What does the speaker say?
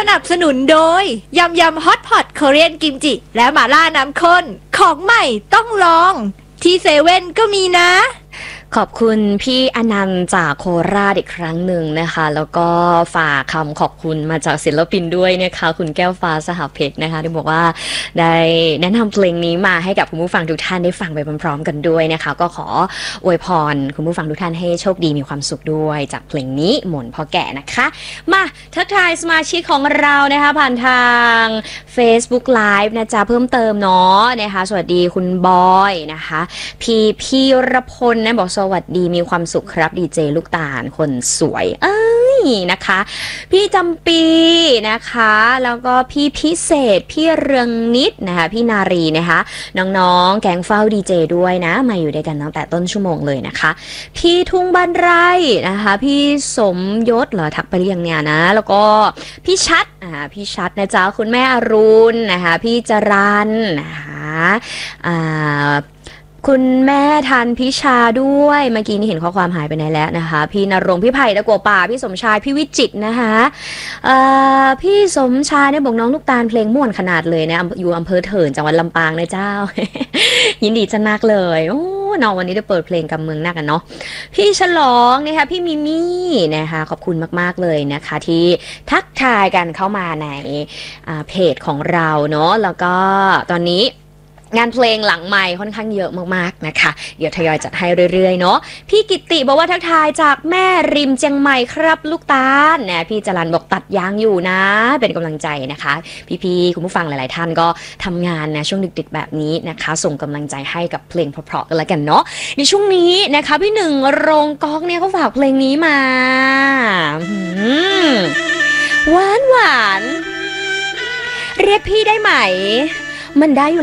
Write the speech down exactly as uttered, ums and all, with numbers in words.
นับสนุนโดยยำยำฮอตพอตคอเรียนกิมจิและหม่าล่าน้ำข้นของใหม่ต้องลองที่เซเว่นก็มีนะขอบคุณพี่อนันต์จากโคราชอีกครั้งหนึ่งนะคะแล้วก็ฝากคำขอบคุณมาจากศิลปินด้วยนะคะคุณแก้วฟ้าสหเพชรนะคะที่บอกว่าได้แนะนำเพลงนี้มาให้กับคุณผู้ฟังทุกท่านได้ฟังไปพร้อมๆกันด้วยนะคะก็ขออวยพรคุณผู้ฟังทุกท่านให้โชคดีมีความสุขด้วยจากเพลงนี้หม่นพ่อแก่นะคะมาทักทายสมาชิกของเรานะคะผ่านทาง Facebook Live นะจ๊ะเพิ่มเติมเนาะนะคะสวัสดีคุณบอยนะคะพี่พี่รพลนะบอกสวัสดีมีความสุขครับดีเจลูกตาลคนสวยเอ้ยนะคะพี่จำปีนะคะแล้วก็พี่พิเศษพี่เรืองนิดนะคะพี่นารีนะคะน้องๆแก๊งเฝ้าดีเจด้วยนะมาอยู่ด้วยกันตั้งแต่ต้นชั่วโมงเลยนะคะพี่ทุ่งบ้านไร่นะคะพี่สมยศเหรอทักไปเรียงเนี่ยนะแล้วก็พี่ชัดอ่าพี่ชัดนะจ๊ะคุณแม่อรุณนะคะพี่จรันนะคะอ่าคุณแม่ทันพิชาด้วยเมื่อกี้นี่เห็นข้อความหายไปไหนแล้วนะคะพี่นรงค์พี่ไผ่ตะกัวป่าพี่สมชายพี่วิจิตรนะคะพี่สมชายเนี่ยบอกน้องลูกตาลเพลงม่วนขนาดเลยนะอยู่อำเภอเถินจังหวัดลำปางนะเจ้า ยินดีจะนักเลยโอ้น้องวันนี้ได้เปิดเพลงกำเมืองนักกันเนาะพี่ฉลองนะคะพี่มิมี่นะคะขอบคุณมากๆเลยนะคะที่ทักทายกันเข้ามาในเพจของเราเนาะแล้วก็ตอนนี้งานเพลงหลังไมค์ค่อนข้างเยอะมากๆนะคะเดี๋ยวทยอยจัดให้เรื่อยๆเนาะพี่กิตติบอกว่าทักทายจากแม่ริมเจียงใหม่ครับลูกตาลนะพี่จรันบอกตัดยางอยู่นะเป็นกำลังใจนะคะพี่ๆคุณผู้ฟังหลายๆท่านก็ทำงานนะช่วงดึกๆแบบนี้นะคะส่งกำลังใจให้กับเพลงเพราะๆกันแล้วกันเนาะในช่วงนี้นะคะพี่หนึ่งโรงก๊อกเนี่ยเขาฝากเพลงนี้มาหวานหวานเรียกพี่ได้ไหมมันได้อยู่